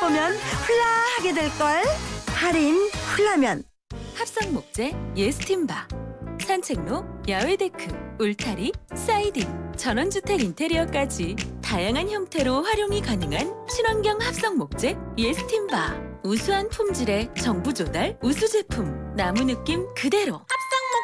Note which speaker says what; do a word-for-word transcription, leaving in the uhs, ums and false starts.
Speaker 1: 보면 훌라하게 될걸. 할인 훌라면.
Speaker 2: 합성 목재 예스팀바, 산책로, 야외 데크, 울타리, 사이딩, 전원주택 인테리어까지 다양한 형태로 활용이 가능한 친환경 합성 목재 예스팀바. 우수한 품질의 정부 조달 우수 제품, 나무 느낌 그대로.